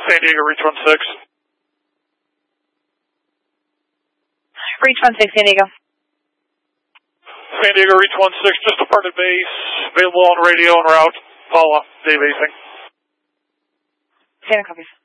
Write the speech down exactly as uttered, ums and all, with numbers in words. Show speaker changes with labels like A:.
A: San Diego, reach one six.
B: Reach one six, San Diego.
A: San Diego, reach one six, just departed base, available on radio en route. Follow up, Dave Acing.
B: Santa copies.